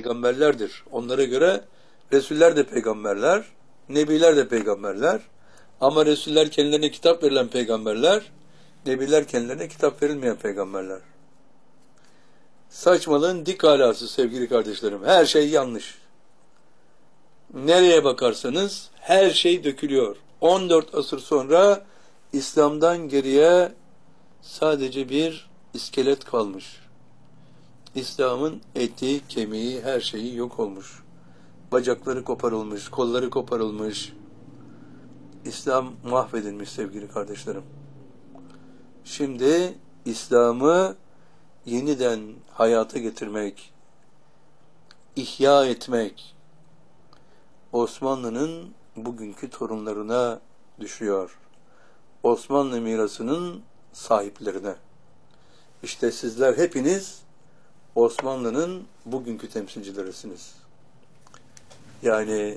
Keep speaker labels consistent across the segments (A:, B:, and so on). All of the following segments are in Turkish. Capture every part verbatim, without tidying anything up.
A: peygamberlerdir. Onlara göre Resuller de peygamberler, Nebiler de peygamberler. Ama Resuller kendilerine kitap verilen peygamberler, Nebiler kendilerine kitap verilmeyen peygamberler. Saçmalığın dik alası sevgili kardeşlerim. Her şey yanlış. Nereye bakarsanız her şey dökülüyor. on dört asır sonra İslam'dan geriye sadece bir iskelet kalmış. İslam'ın eti, kemiği, her şeyi yok olmuş. Bacakları koparılmış, kolları koparılmış. İslam mahvedilmiş sevgili kardeşlerim. Şimdi İslam'ı yeniden hayata getirmek, ihya etmek, Osmanlı'nın bugünkü torunlarına düşüyor. Osmanlı mirasının sahiplerine. İşte sizler hepiniz Osmanlı'nın bugünkü temsilcilerisiniz. Yani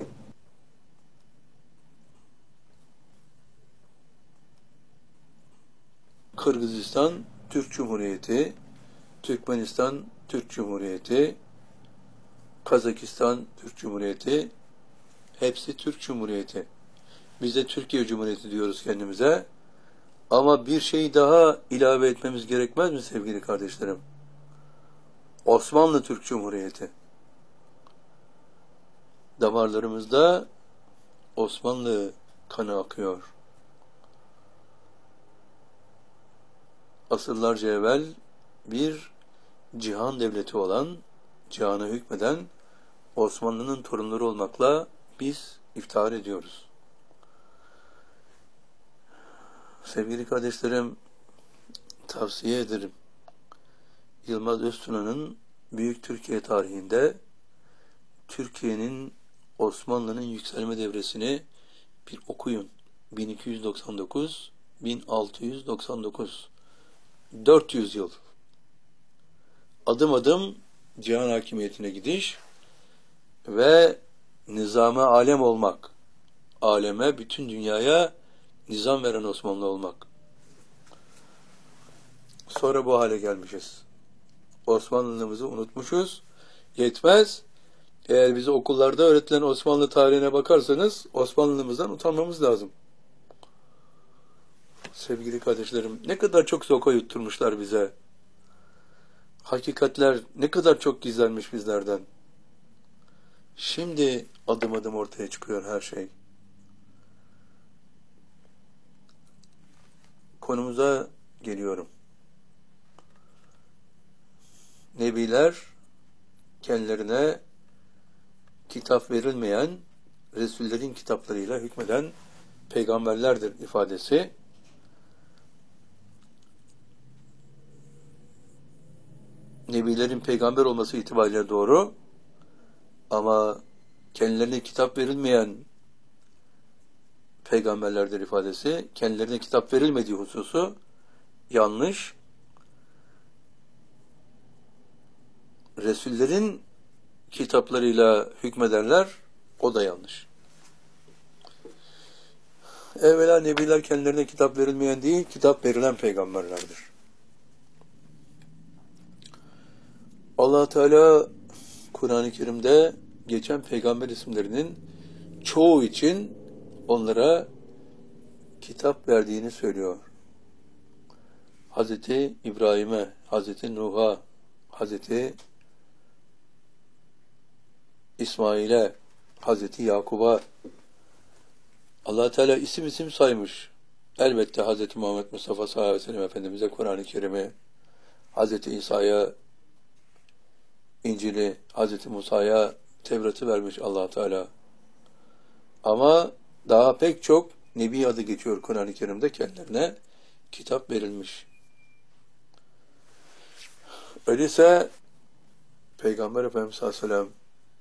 A: Kırgızistan Türk Cumhuriyeti, Türkmenistan Türk Cumhuriyeti, Kazakistan Türk Cumhuriyeti, hepsi Türk Cumhuriyeti. Biz de Türkiye Cumhuriyeti diyoruz kendimize. Ama bir şey daha ilave etmemiz gerekmez mi sevgili kardeşlerim? Osmanlı Türk Cumhuriyeti. Damarlarımızda Osmanlı kanı akıyor. Asırlarca evvel bir cihan devleti olan, cihana hükmeden Osmanlı'nın torunları olmakla biz iftihar ediyoruz. Sevgili kardeşlerim, tavsiye ederim. Yılmaz Öztuna'nın Büyük Türkiye tarihinde Türkiye'nin Osmanlı'nın yükselme devresini bir okuyun. bin iki yüz doksan dokuz - bin altı yüz doksan dokuz dört yüz yıl. Adım adım cihan hakimiyetine gidiş ve nizam-ı alem olmak. Aleme, bütün dünyaya nizam veren Osmanlı olmak. Sonra bu hale gelmişiz. Osmanlılığımızı unutmuşuz. Yetmez. Eğer bize okullarda öğretilen Osmanlı tarihine bakarsanız Osmanlılığımızdan utanmamız lazım. Sevgili kardeşlerim, ne kadar çok soka yutturmuşlar bize. Hakikatler ne kadar çok gizlenmiş bizlerden. Şimdi adım adım ortaya çıkıyor her şey. Konumuza geliyorum. Nebiler kendilerine kitap verilmeyen, Resullerin kitaplarıyla hükmeden peygamberlerdir ifadesi. Nebilerin peygamber olması itibariyle doğru ama kendilerine kitap verilmeyen peygamberlerdir ifadesi, kendilerine kitap verilmediği hususu yanlış. Resullerin kitaplarıyla hükmederler, o da yanlış. Evvela nebiler kendilerine kitap verilmeyen değil, kitap verilen peygamberlerdir. Allah Teala Kur'an-ı Kerim'de geçen peygamber isimlerinin çoğu için onlara kitap verdiğini söylüyor. Hazreti İbrahim'e, Hazreti Nuh'a, Hazreti İsmail'e, Hazreti Yakub'a Allah Teala isim isim saymış. Elbette Hazreti Muhammed Mustafa sallallahu aleyhi ve sellem Efendimiz'e Kur'an-ı Kerim'i, Hazreti İsa'ya İncil'i, Hazreti Musa'ya Tevrat'ı vermiş Allah Teala. Ama daha pek çok Nebi adı geçiyor Kur'an-ı Kerim'de, kendilerine kitap verilmiş. Öyleyse Peygamber Efendimiz sallallahu aleyhi ve sellem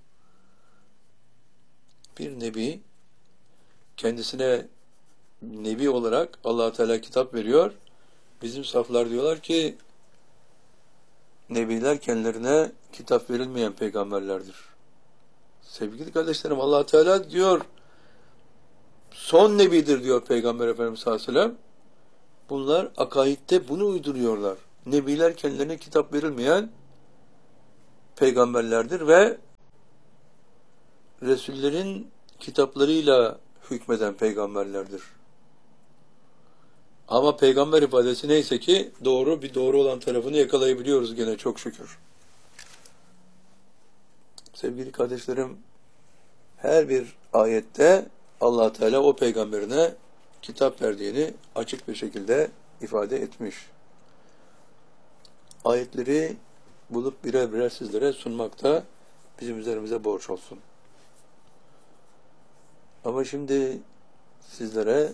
A: bir nebi, kendisine nebi olarak Allah Teala kitap veriyor. Bizim saflar diyorlar ki nebiler kendilerine kitap verilmeyen peygamberlerdir. Sevgili kardeşlerim, Allah Teala diyor son nebidir diyor Peygamber Efendimiz sallallahu aleyhi ve sellem. Bunlar akaidde bunu uyduruyorlar. Nebiler kendilerine kitap verilmeyen peygamberlerdir ve Resullerin kitaplarıyla hükmeden peygamberlerdir. Ama peygamber ifadesi neyse ki doğru, bir doğru olan tarafını yakalayabiliyoruz gene çok şükür. Sevgili kardeşlerim, her bir ayette Allah Teala o peygamberine kitap verdiğini açık bir şekilde ifade etmiş. Ayetleri bulup birer birer sizlere sunmakta bizim üzerimize borç olsun. Ama şimdi sizlere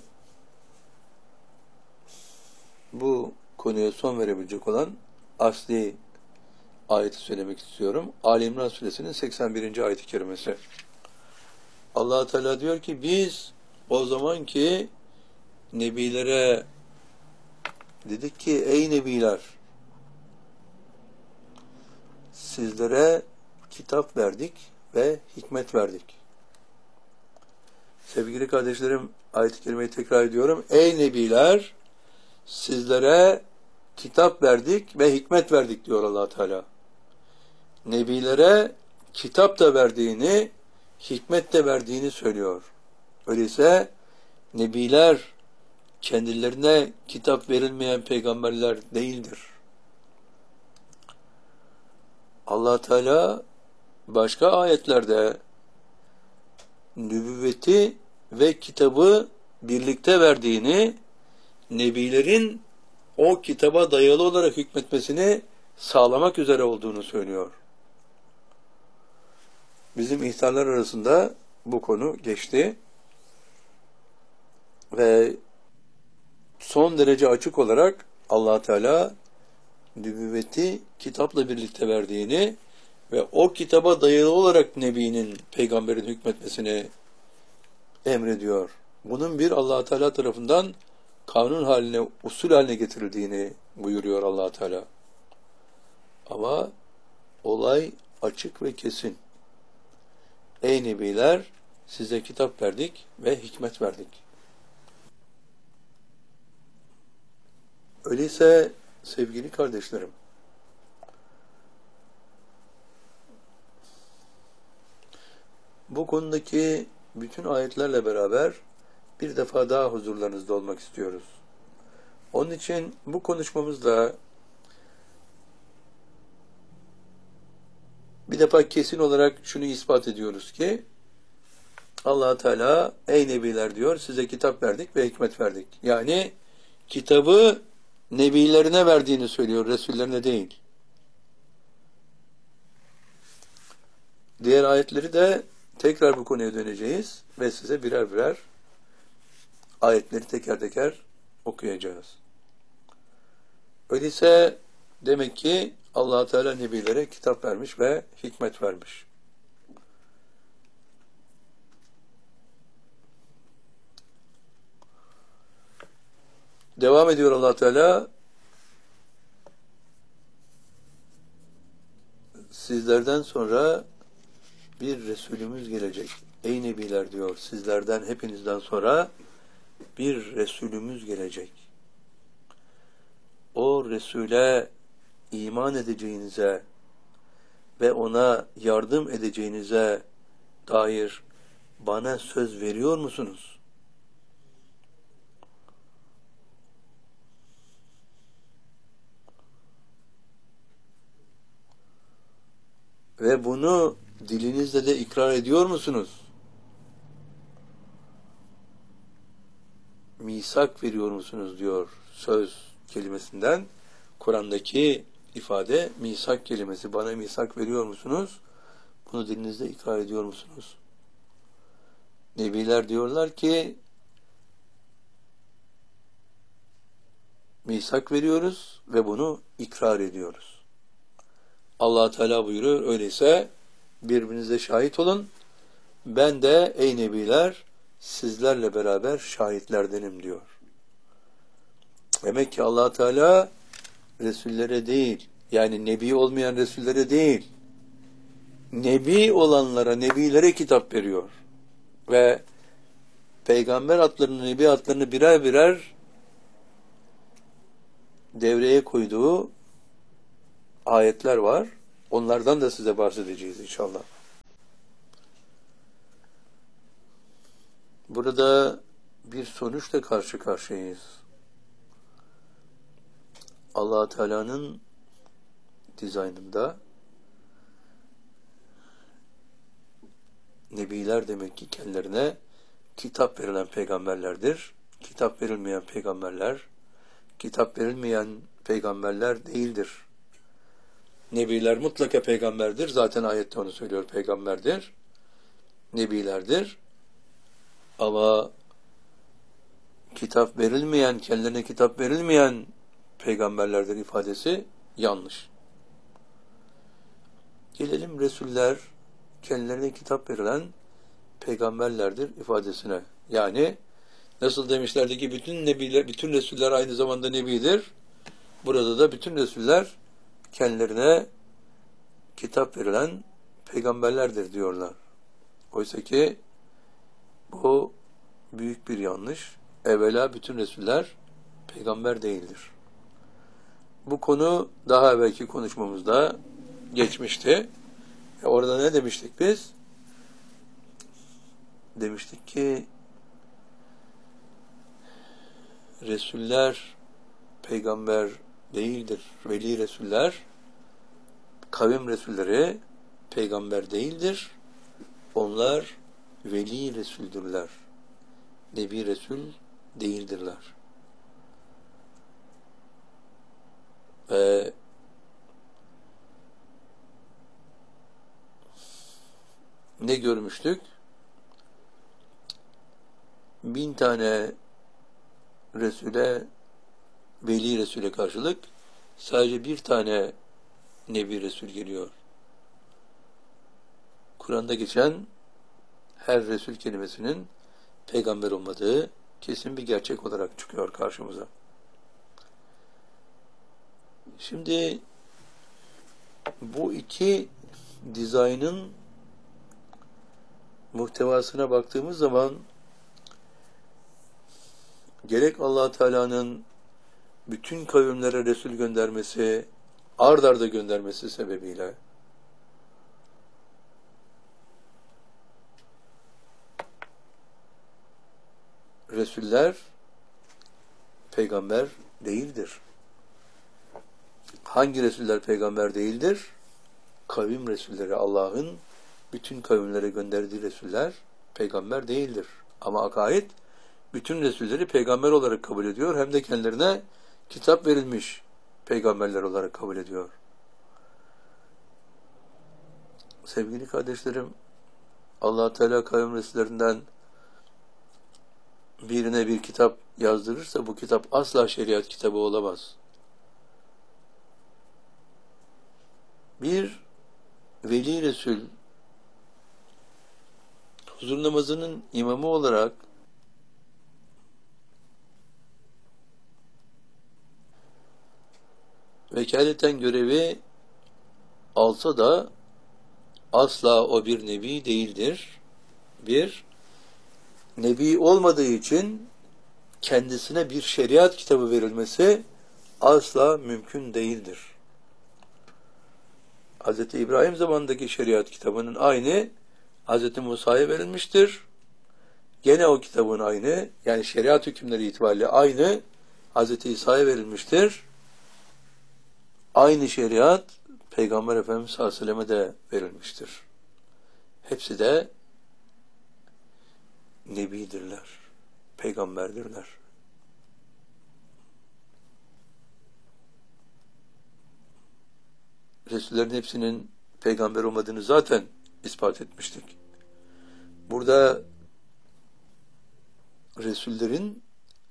A: bu konuya son verebilecek olan asli ayeti söylemek istiyorum. Ali İmran Suresinin seksen birinci ayet-i kerimesi. Allah Teala diyor ki biz o zamanki nebilere dedik ki ey nebiler, sizlere kitap verdik ve hikmet verdik. Sevgili kardeşlerim, ayet-i kerimeyi tekrar ediyorum. Ey nebiler, sizlere kitap verdik ve hikmet verdik diyor Allah Teala. Nebilere kitap da verdiğini, hikmet de verdiğini söylüyor. Öyleyse nebiler kendilerine kitap verilmeyen peygamberler değildir. Allah Teala başka ayetlerde nübüvveti ve kitabı birlikte verdiğini, nebilerin o kitaba dayalı olarak hükmetmesini sağlamak üzere olduğunu söylüyor. Bizim ihtarlar arasında bu konu geçti ve son derece açık olarak Allah Teala nübüvveti kitapla birlikte verdiğini ve o kitaba dayalı olarak Nebi'nin, peygamberin hükmetmesini emrediyor. Bunun bir Allah Teala tarafından kanun haline, usul haline getirildiğini buyuruyor Allah Teala. Ama olay açık ve kesin. Ey Nebiler, size kitap verdik ve hikmet verdik. Öyleyse sevgili kardeşlerim, bu konudaki bütün ayetlerle beraber bir defa daha huzurlarınızda olmak istiyoruz. Onun için bu konuşmamızda bir defa kesin olarak şunu ispat ediyoruz ki Allah Teala ey nebiler diyor, size kitap verdik ve hikmet verdik. Yani kitabı nebilerine verdiğini söylüyor, resullerine değil. Diğer ayetleri de tekrar bu konuya döneceğiz ve size birer birer ayetleri teker teker okuyacağız. Öyleyse demek ki Allah Teala nebilere kitap vermiş ve hikmet vermiş. Devam ediyor Allah Teala. Sizlerden sonra bir Resulümüz gelecek. Ey nebiler diyor, sizlerden hepinizden sonra bir Resulümüz gelecek. O Resul'e iman edeceğinize ve ona yardım edeceğinize dair bana söz veriyor musunuz? Ve bunu dilinizle de ikrar ediyor musunuz? Misak veriyor musunuz diyor söz kelimesinden. Kur'an'daki ifade misak kelimesi. Bana misak veriyor musunuz? Bunu dilinizde ikrar ediyor musunuz? Nebiler diyorlar ki misak veriyoruz ve bunu ikrar ediyoruz. Allah Teala buyuruyor, öyleyse birbirinize şahit olun. Ben de ey nebiler sizlerle beraber şahitlerdenim diyor. Demek ki Allah Teala Resullere değil, yani nebi olmayan Resullere değil, nebi olanlara, nebilere kitap veriyor. Ve peygamber adlarını, nebi adlarını birer birer devreye koyduğu ayetler var. Onlardan da size bahsedeceğiz inşallah. Burada bir sonuçla karşı karşıyayız. Allah Teala'nın dizaynında nebiler demek ki kendilerine kitap verilen peygamberlerdir. Kitap verilmeyen peygamberler, kitap verilmeyen peygamberler değildir. Nebiler mutlaka peygamberdir. Zaten ayette onu söylüyor, peygamberdir. Nebilerdir. Ama kitap verilmeyen, kendilerine kitap verilmeyen peygamberlerdir ifadesi yanlış. Gelelim Resuller, kendilerine kitap verilen peygamberlerdir ifadesine. Yani nasıl demişlerdi ki bütün nebiler, bütün Resuller aynı zamanda nebidir. Burada da bütün Resuller kendilerine kitap verilen peygamberlerdir diyorlar. Oysa ki bu büyük bir yanlış. Evvela bütün Resuller peygamber değildir. Bu konu daha evvelki konuşmamızda geçmişti. E orada ne demiştik biz? Demiştik ki Resuller peygamber değildir. Veli Resuller, kavim Resulleri peygamber değildir. Onlar veli Resuldürler. Nebi Resul değildirler. Ve ne görmüştük? Bin tane Resul'e, Veli Resul'e karşılık sadece bir tane Nebi Resul geliyor. Kur'an'da geçen her Resul kelimesinin peygamber olmadığı kesin bir gerçek olarak çıkıyor karşımıza. Şimdi bu iki dizaynın muhtevasına baktığımız zaman gerek Allah Teala'nın bütün kavimlere Resul göndermesi, ard arda göndermesi sebebiyle Resuller peygamber değildir. Hangi Resuller peygamber değildir? Kavim Resulleri, Allah'ın bütün kavimlere gönderdiği Resuller peygamber değildir. Ama akaid bütün Resulleri peygamber olarak kabul ediyor. Hem de kendilerine kitap verilmiş peygamberler olarak kabul ediyor. Sevgili kardeşlerim, Allah Teala kavim Resullerinden birine bir kitap yazdırırsa bu kitap asla şeriat kitabı olamaz. Bir Veli Resul huzur namazının imamı olarak vekaleten görevi alsa da asla o bir nebi değildir. Bir, nebi olmadığı için kendisine bir şeriat kitabı verilmesi asla mümkün değildir. Hz. İbrahim zamanındaki şeriat kitabının aynı Hz. Musa'ya verilmiştir. Gene o kitabın aynı, yani şeriat hükümleri itibariyle aynı Hz. İsa'ya verilmiştir. Aynı şeriat Peygamber Efendimiz sallallahu aleyhi ve selleme de verilmiştir. Hepsi de nebidirler, peygamberdirler. Resullerin hepsinin peygamber olmadığını zaten ispat etmiştik. Burada Resullerin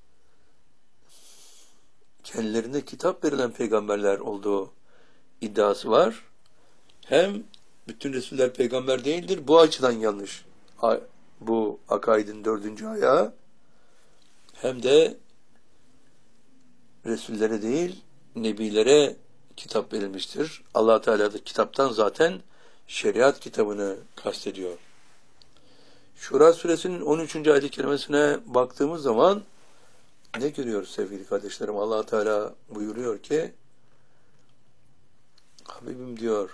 A: kendilerine kitap verilen peygamberler olduğu iddiası var. Hem bütün Resuller peygamber değildir, bu açıdan yanlış bu akaidin dördüncü ayağı, hem de Resullere değil Nebilere kitap verilmiştir. Allah Teala da kitaptan zaten şeriat kitabını kastediyor. Şura suresinin on üçüncü ayet-i kerimesine baktığımız zaman ne görüyoruz sevgili kardeşlerim? Allah Teala buyuruyor ki, Habibim diyor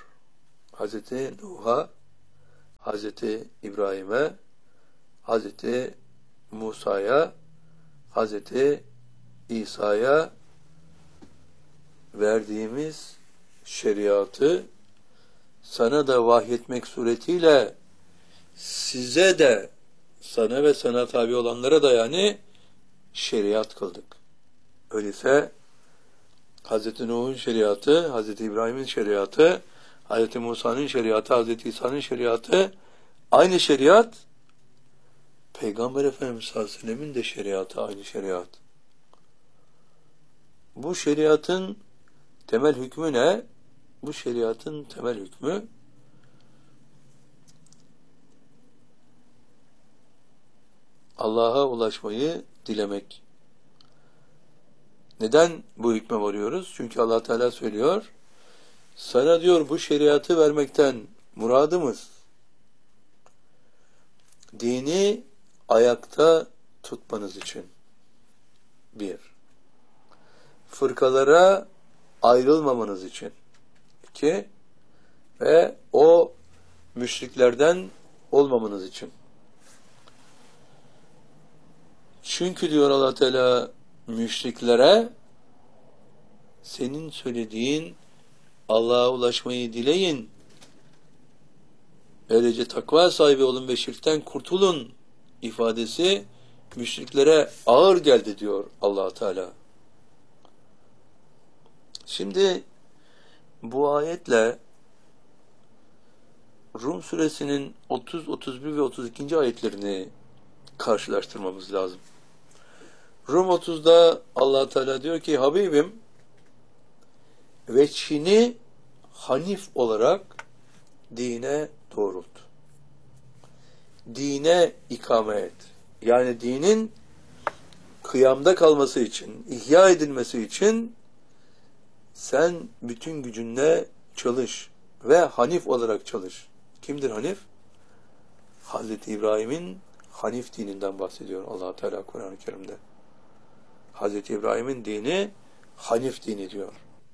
A: Hazreti Nuh'a, Hazreti İbrahim'e, Hazreti Musa'ya, Hazreti İsa'ya verdiğimiz şeriatı sana da vahyetmek suretiyle size de, sana ve sana tabi olanlara da yani şeriat kıldık. Öyleyse Hazreti Nuh'un şeriatı, Hazreti İbrahim'in şeriatı, Hazreti Musa'nın şeriatı, Hazreti İsa'nın şeriatı, aynı şeriat, Peygamber Efendimiz sallallahu aleyhi ve sellem'in de şeriatı aynı şeriat. Bu şeriatın temel hükmü ne? Bu şeriatın temel hükmü Allah'a ulaşmayı dilemek. Neden bu hükme varıyoruz? Çünkü Allah Teala söylüyor, sana diyor bu şeriatı vermekten muradımız, dini ayakta tutmanız için. Bir. Fırkalara ayrılmamanız için. İki. Ve o müşriklerden olmamanız için. Çünkü diyor Allah Teala müşriklere, senin söylediğin Allah'a ulaşmayı dileyin, böylece takva sahibi olun ve şirkten kurtulun ifadesi müşriklere ağır geldi diyor Allah Teala. Şimdi bu ayetle Rum suresinin otuz, otuz bir ve otuz ikinci ayetlerini karşılaştırmamız lazım. Rum otuzda Allah Teala diyor ki, Habibim veçhini hanif olarak dine doğrult. Dine ikame et. Yani dinin kıyamda kalması için, ihya edilmesi için sen bütün gücünle çalış ve hanif olarak çalış. Kimdir hanif? Hazreti İbrahim'in hanif dininden bahsediyor Allah Teala Kur'an-ı Kerim'de. Hazreti İbrahim'in dini hanif dini diyor.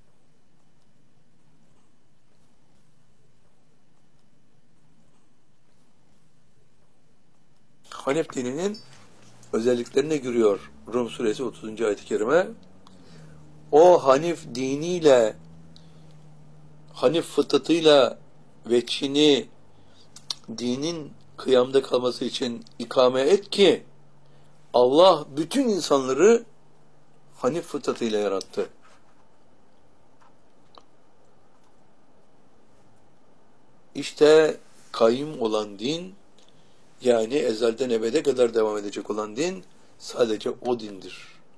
A: Hanif dininin özelliklerine giriyor Rum suresi otuzuncu ayet-i kerime. O hanif diniyle, hanif fıtratıyla veçhini dinin kıyamda kalması için ikame et ki Allah bütün insanları hanif fıtratıyla yarattı. İşte kayyum olan din, yani ezelden ebede kadar devam edecek olan din sadece o dindir.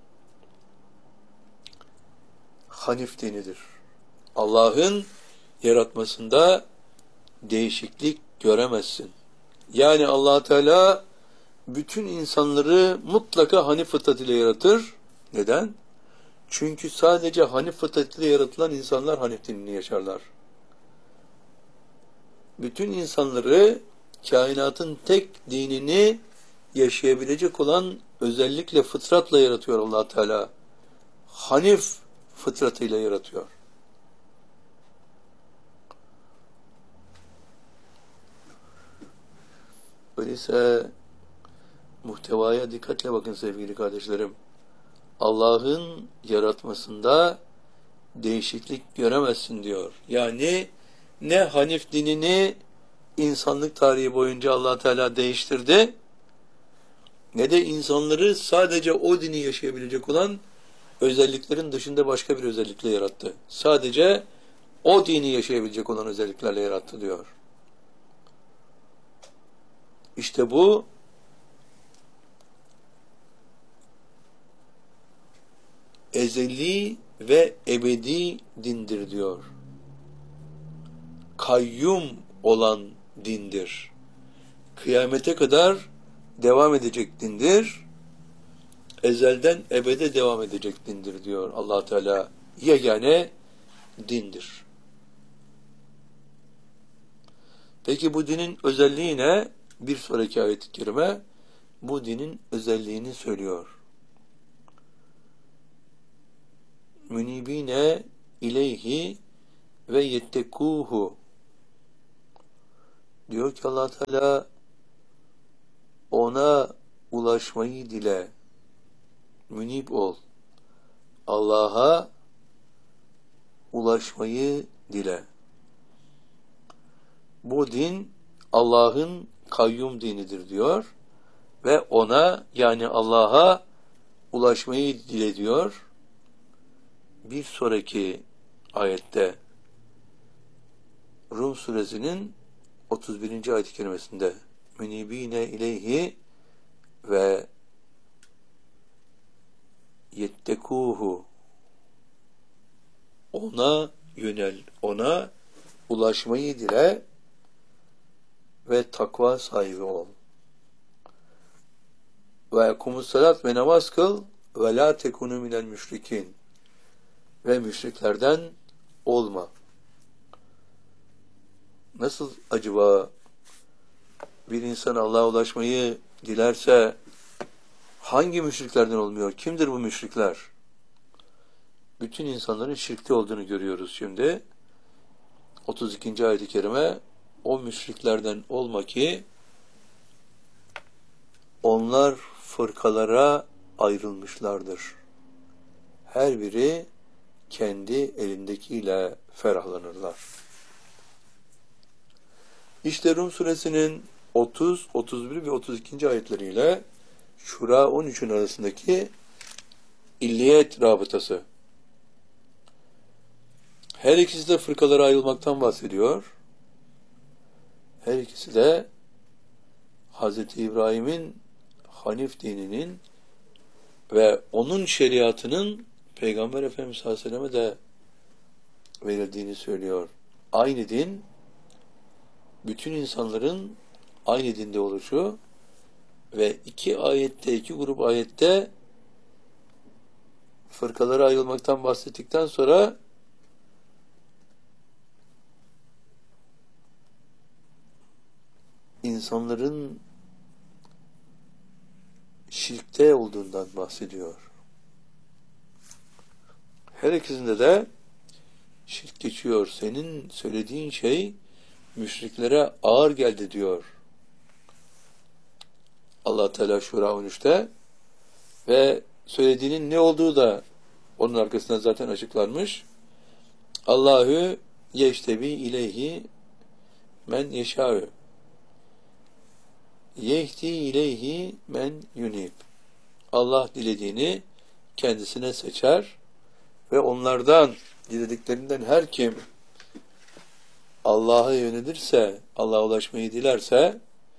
A: Hanif dinidir. Allah'ın yaratmasında değişiklik göremezsin. Yani Allah Teala bütün insanları mutlaka hanif fıtratıyla yaratır. Neden? Çünkü sadece hanif fıtratıyla yaratılan insanlar hanif dinini yaşarlar. Bütün insanları kainatın tek dinini yaşayabilecek olan özellikle fıtratla yaratıyor Allah Teala. Hanif fıtratıyla yaratıyor. Öyleyse muhtevaya dikkatle bakın sevgili kardeşlerim. Allah'ın yaratmasında değişiklik göremezsin diyor. Yani ne hanif dinini insanlık tarihi boyunca Allah Teala değiştirdi, ne de insanları sadece o dini yaşayabilecek olan özelliklerin dışında başka bir özellikle yarattı. Sadece o dini yaşayabilecek olan özelliklerle yarattı diyor. İşte bu ezeli ve ebedi dindir diyor. Kayyum olan dindir. Kıyamete kadar devam edecek dindir. Ezelden ebede devam edecek dindir diyor Allah Teala. Yegane dindir. Peki bu dinin özelliği ne? Bir sonraki ayet-i kerime bu dinin özelliğini söylüyor. Münibine ileyhi ve yettekuhu. Diyor ki Allah Teala ona ulaşmayı dile. Münib ol. Allah'a ulaşmayı dile. Bu din Allah'ın kayyum dinidir diyor ve ona, yani Allah'a ulaşmayı dile diyor. Bir sonraki ayette Rum suresinin otuz birinci ayet-i kerimesinde münibine ileyhi ve yettekuhu, ona yönel, ona ulaşmayı dile ve takva sahibi ol. Ve ekumus salat ve namaz kıl ve la tekunu minel müşrikin, ve müşriklerden olma. Nasıl acaba bir insan Allah'a ulaşmayı dilerse hangi müşriklerden olmuyor? Kimdir bu müşrikler? Bütün insanların şirkte olduğunu görüyoruz şimdi. otuz ikinci ayet-i kerime, o müşriklerden olma ki onlar fırkalara ayrılmışlardır. Her biri kendi elindekiyle ferahlanırlar. İşte Rum suresinin otuz, otuz bir ve otuz ikinci ayetleriyle Şura on üçün arasındaki illiyet rabıtası. Her ikisi de fırkalara ayrılmaktan bahsediyor. Her ikisi de Hazreti İbrahim'in Hanif dininin ve onun şeriatının Peygamber Efendimiz sallallahu aleyhi ve selleme de verildiğini söylüyor. Aynı din, bütün insanların aynı dinde oluşu ve iki ayette, iki grup ayette fırkalara ayrılmaktan bahsettikten sonra insanların şirkte olduğundan bahsediyor. Her ikisinde de şirk geçiyor. Senin söylediğin şey müşriklere ağır geldi diyor Allah Teala Şura on üçte ve söylediğinin ne olduğu da onun arkasında zaten açıklanmış. Allahü yeştebi ileyhi men yeşâ'ü yehdi ileyhi men yunib. Allah dilediğini kendisine seçer ve onlardan, dilediklerinden her kim Allah'a yönelirse, Allah'a ulaşmayı dilerse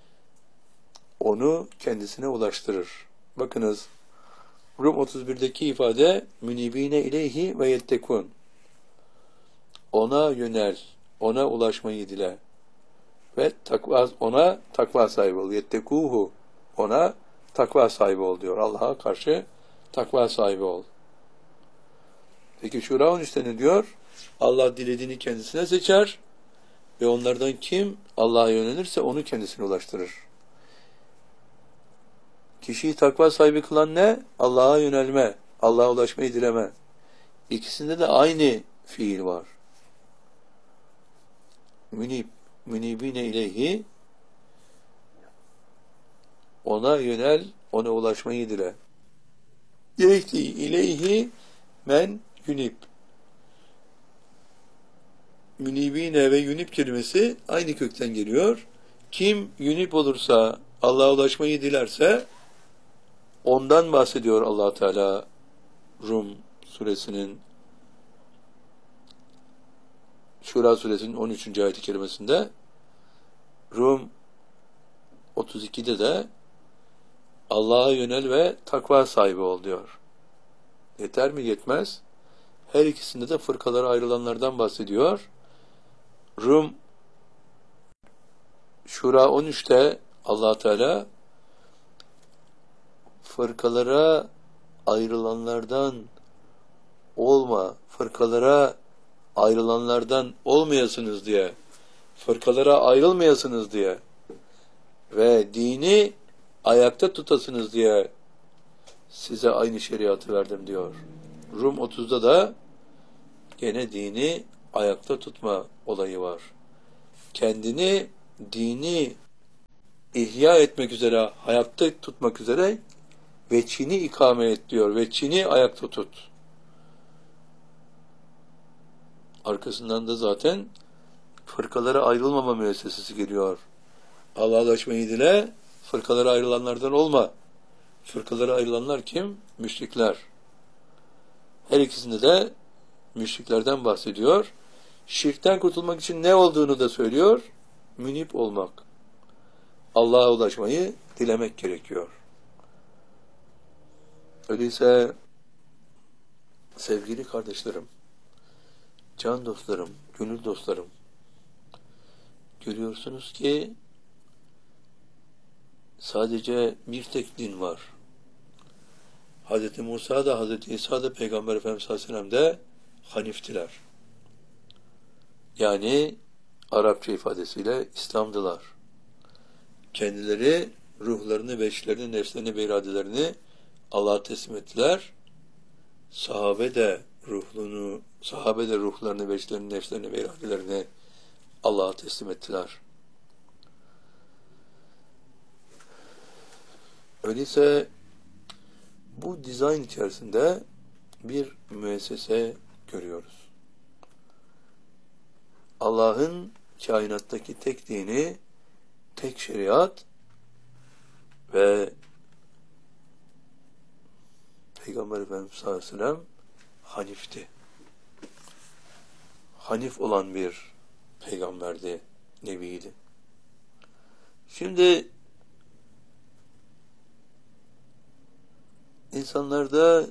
A: onu kendisine ulaştırır. Bakınız, Rum otuz birdeki ifade münibine ileyhi ve yettekun. Ona yönel, ona ulaşmayı dile ve takva, ona takva sahibi ol. Yettekuhu, ona takva sahibi ol diyor. Allah'a karşı takva sahibi ol. Peki Şura on üçte ne diyor? Allah dilediğini kendisine seçer ve onlardan kim Allah'a yönelirse onu kendisine ulaştırır. Kişiyi takva sahibi kılan ne? Allah'a yönelme, Allah'a ulaşmayı dileme. İkisinde de aynı fiil var. Münib, münibine ileyhi, ona yönel, ona ulaşmayı dile. Yehdi ileyhi men yunib. Münibine ve yunib kelimesi aynı kökten geliyor. Kim yunib olursa, Allah'a ulaşmayı dilerse ondan bahsediyor Allah Teala Rum suresinin Şura suresinin on üçüncü ayet-i kerimesinde. Rum otuz ikide de Allah'a yönel ve takva sahibi ol diyor. Yeter mi? Yetmez. Her ikisinde de fırkalara ayrılanlardan bahsediyor. Rum Şura on üçte Allah Teala fırkalara ayrılanlardan olma, fırkalara ayrılanlardan olmayasınız diye, fırkalara ayrılmayasınız diye ve dini ayakta tutasınız diye size aynı şeriatı verdim diyor. Rum otuzda da gene dini ayakta tutma olayı var. Kendini dini ihya etmek üzere, hayatta tutmak üzere veçhini ikame et diyor. Veçhini ayakta tut. Arkasından da zaten fırkalara ayrılmama müessesesi geliyor. Allah'a ulaşmayı dile, fırkalara ayrılanlardan olma. Fırkalara ayrılanlar kim? Müşrikler. Her ikisinde de müşriklerden bahsediyor. Şirkten kurtulmak için ne olduğunu da söylüyor. Münip olmak. Allah'a ulaşmayı dilemek gerekiyor. Öyleyse sevgili kardeşlerim, can dostlarım, gönül dostlarım, görüyorsunuz ki sadece bir tek din var. Hazreti Musa da Hazreti İsa da Peygamber Efendimiz sallallahu aleyhi ve sellem de Haniftiler. Yani Arapça ifadesiyle İslam'dılar. Kendileri ruhlarını, veçlerini, nefslerini ve iradelerini Allah'a teslim ettiler. Sahabe de ruhunu, sahabe de ruhlarını, veçlerini, nefslerini ve iradelerini Allah'a teslim ettiler. Öyleyse bu dizayn içerisinde bir müessese görüyoruz. Allah'ın kainattaki tek dini, tek şeriat ve Peygamber Efendimiz sallallahu aleyhi ve sellem Hanif'ti. Hanif olan bir peygamberdi, nebiydi. Şimdi insanlarda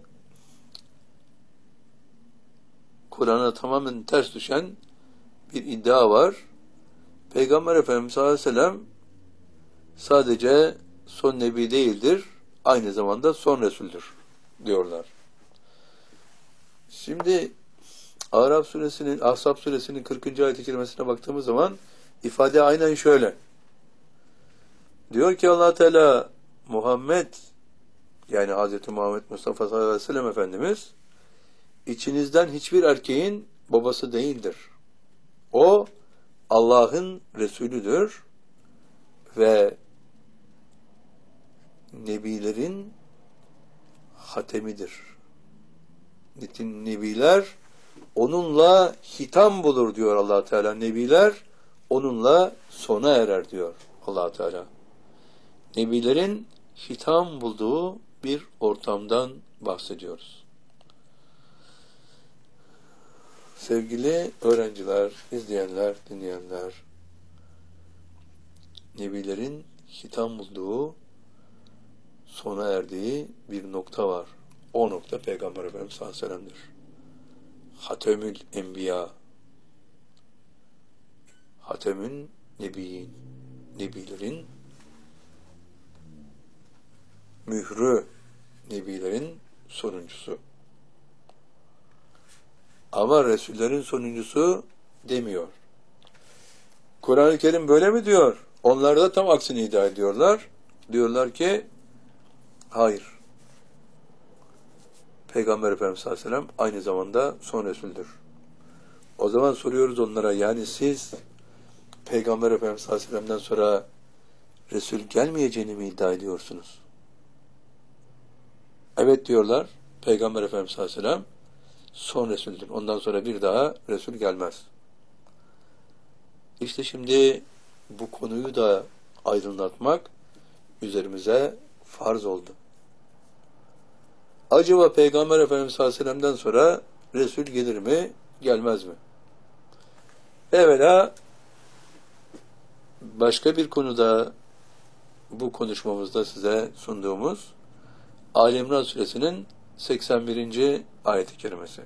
A: Kur'an'a tamamen ters düşen bir iddia var. Peygamber Efendimiz sallallahu aleyhi ve sellem sadece son nebi değildir, aynı zamanda son resuldür diyorlar. Şimdi Araf suresinin, Ahzab suresinin kırkıncı ayet-i kerimesine baktığımız zaman ifade aynen şöyle. Diyor ki Allah Teala Muhammed, yani Hz. Muhammed Mustafa sallallahu aleyhi ve sellem Efendimiz içinizden hiçbir erkeğin babası değildir. O Allah'ın Resulüdür ve nebilerin hatemidir. Nitin nebiler onunla hitam bulur diyor Allah Teala. Nebiler onunla sona erer diyor Allah Teala. Nebilerin hitam bulduğu bir ortamdan bahsediyoruz. Sevgili öğrenciler, izleyenler, dinleyenler, nebilerin hitam bulduğu, sona erdiği bir nokta var. O nokta Peygamber Efendimiz sallallahu aleyhi ve sellem'dir. Hatemül Enbiya, Hatemün Nebiyin, nebilerin mührü, nebilerin sonuncusu. Ama Resullerin sonuncusu demiyor. Kur'an-ı Kerim böyle mi diyor? Onlar da tam aksini iddia ediyorlar. Diyorlar ki hayır. Peygamber Efendimiz sallallahu aleyhi ve sellem aynı zamanda son Resul'dür. O zaman soruyoruz onlara, yani siz Peygamber Efendimiz sallallahu aleyhi ve sellem'den sonra Resul gelmeyeceğini mi iddia ediyorsunuz? Evet diyorlar. Peygamber Efendimiz sallallahu aleyhi ve sellem son Resul'dür. Ondan sonra bir daha Resul gelmez. İşte şimdi bu konuyu da aydınlatmak üzerimize farz oldu. Acaba Peygamber Efendimiz sallallahu aleyhi ve sellem'den sonra Resul gelir mi, gelmez mi? Evvela başka bir konuda bu konuşmamızda size sunduğumuz Ali İmran suresinin seksen birinci ayet-i kerimesi.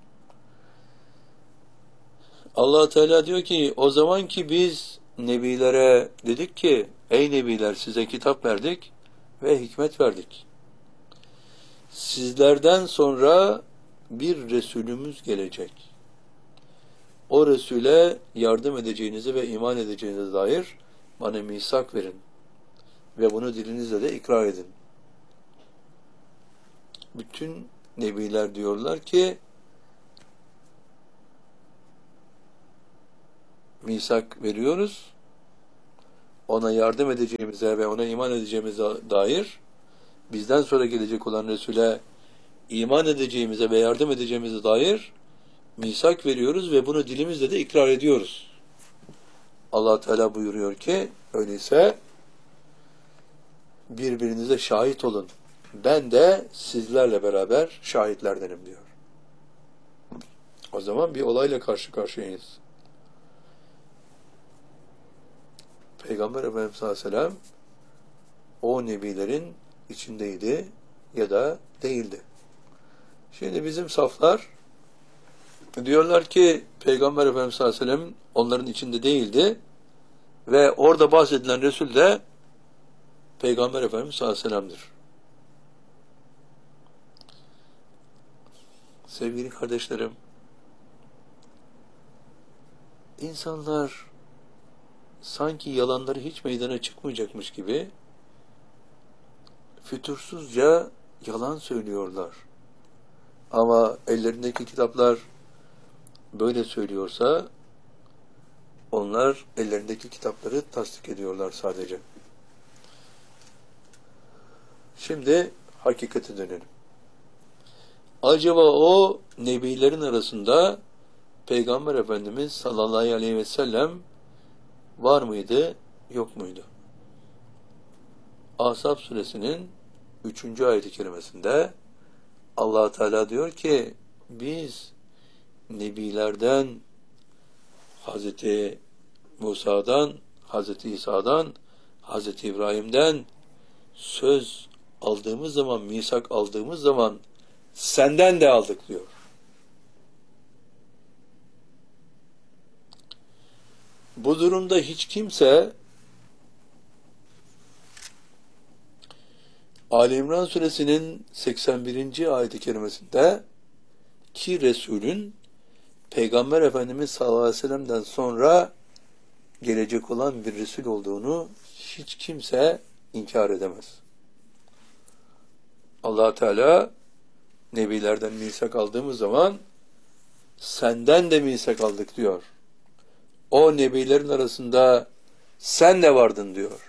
A: Allah Teala diyor ki, o zaman ki biz nebilere dedik ki, ey nebiler size kitap verdik ve hikmet verdik. Sizlerden sonra bir Resulümüz gelecek. O Resul'e yardım edeceğinizi ve iman edeceğinize dair bana misak verin. Ve bunu dilinizle de ikrar edin. Bütün nebiler diyorlar ki, misak veriyoruz ona yardım edeceğimize ve ona iman edeceğimize dair, bizden sonra gelecek olan Resul'e iman edeceğimize ve yardım edeceğimize dair misak veriyoruz ve bunu dilimizle de ikrar ediyoruz. Allah Teala buyuruyor ki, öyleyse birbirinize şahit olun. Ben de sizlerle beraber şahitlerdenim diyor. O zaman bir olayla karşı karşıyayız. Peygamber Efendimiz Aleyhisselam o nebilerin içindeydi ya da değildi. Şimdi bizim saflar diyorlar ki Peygamber Efendimiz Aleyhisselam onların içinde değildi ve orada bahsedilen Resul de Peygamber Efendimiz Aleyhisselam'dır. Sevgili kardeşlerim, insanlar sanki yalanları hiç meydana çıkmayacakmış gibi fütursuzca yalan söylüyorlar. Ama ellerindeki kitaplar böyle söylüyorsa onlar ellerindeki kitapları tasdik ediyorlar sadece. Şimdi hakikate dönelim. Acaba o nebilerin arasında Peygamber Efendimiz sallallahu aleyhi ve sellem var mıydı, yok muydu? Ahzab suresinin üçüncü ayet-i kerimesinde Allah Teala diyor ki, biz nebilerden, Hazreti Musa'dan, Hazreti İsa'dan, Hazreti İbrahim'den söz aldığımız zaman, misak aldığımız zaman senden de aldık diyor. Bu durumda hiç kimse Ali İmran suresinin seksen birinci ayet-i kerimesinde ki Resulün Peygamber Efendimiz sallallahu aleyhi ve sellem'den sonra gelecek olan bir Resul olduğunu hiç kimse inkar edemez. Allah Teala nebilerden misak aldığımız zaman senden de misak aldık diyor. O nebilerin arasında sen de vardın diyor.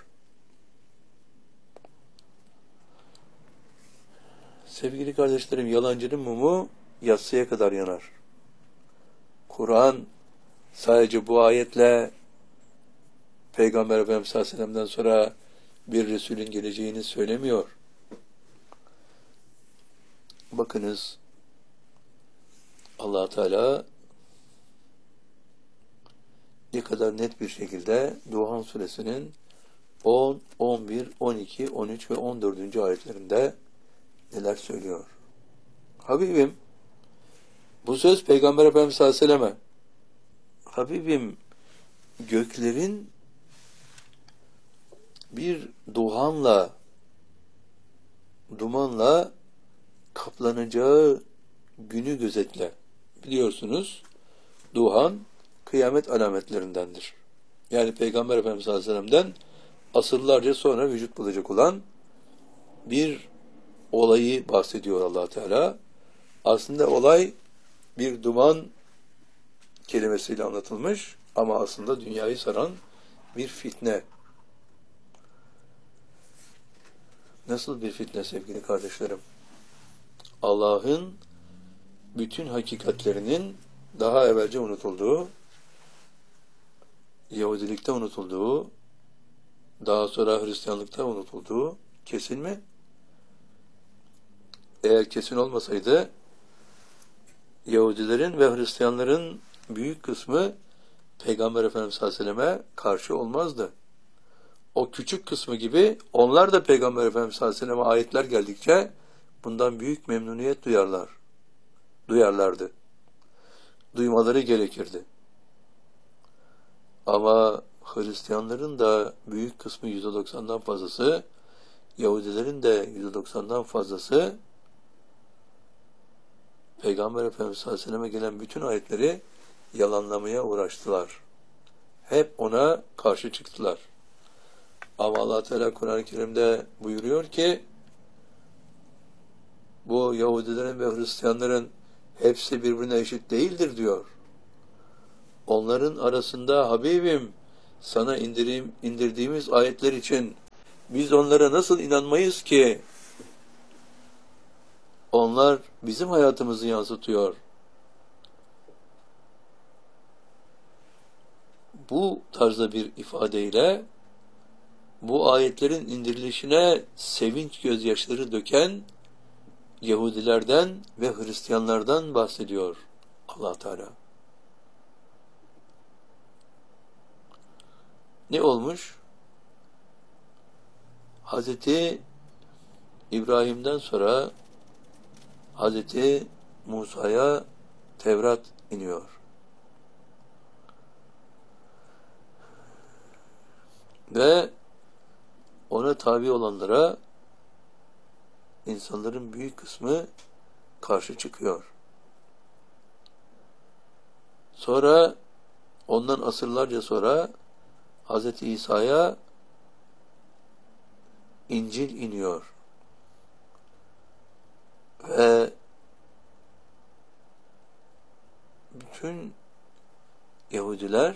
A: Sevgili kardeşlerim, yalancının mumu yatsıya kadar yanar. Kur'an sadece bu ayetle Peygamber Efendimiz sallallahu aleyhi ve sellem'den sonra bir Resulün geleceğini söylemiyor. Bakınız, Allah Teala ne kadar net bir şekilde Duhan suresinin on, on bir, on iki, on üç ve on dördüncü ayetlerinde neler söylüyor. Habibim, bu söz Peygamber Efendimiz sallallahu aleyhi ve selleme, Habibim, göklerin bir duhanla, dumanla kaplanacağı günü gözetle. Biliyorsunuz, duhan kıyamet alametlerindendir. Yani Peygamber Efendimiz sallallahu aleyhi ve sellem'den asırlarca sonra vücut bulacak olan bir olayı bahsediyor Allah Teala. Aslında olay bir duman kelimesiyle anlatılmış ama aslında dünyayı saran bir fitne. Nasıl bir fitne sevgili kardeşlerim? Allah'ın bütün hakikatlerinin daha evvelce unutulduğu, Yahudilikte unutulduğu, daha sonra Hristiyanlıkta unutulduğu kesin mi? Eğer kesin olmasaydı Yahudilerin ve Hristiyanların büyük kısmı Peygamber Efendimiz sallallahu aleyhi ve selleme karşı olmazdı. O küçük kısmı gibi onlar da Peygamber Efendimiz sallallahu aleyhi ve selleme ayetler geldikçe bundan büyük memnuniyet duyarlar. Duyarlardı. Duymaları gerekirdi. Ama Hristiyanların da büyük kısmı yüzde doksandan fazlası, Yahudilerin de yüzde doksandan fazlası Peygamber Efendimiz sallallahu aleyhi ve selleme gelen bütün ayetleri yalanlamaya uğraştılar. Hep ona karşı çıktılar. Ama Allah Teala Kur'an-ı Kerim'de buyuruyor ki bu Yahudilerin ve Hristiyanların hepsi birbirine eşit değildir diyor. Onların arasında Habibim sana indirim, indirdiğimiz ayetler için biz onlara nasıl inanmayız ki? Onlar bizim hayatımızı yansıtıyor. Bu tarzda bir ifadeyle bu ayetlerin indirilişine sevinç gözyaşları döken Yahudilerden ve Hristiyanlardan bahsediyor Allah Teala. Ne olmuş? Hazreti İbrahim'den sonra Hazreti Musa'ya Tevrat iniyor. Ve ona tabi olanlara insanların büyük kısmı karşı çıkıyor. Sonra ondan asırlarca sonra Hz. İsa'ya İncil iniyor. Ve bütün Yahudiler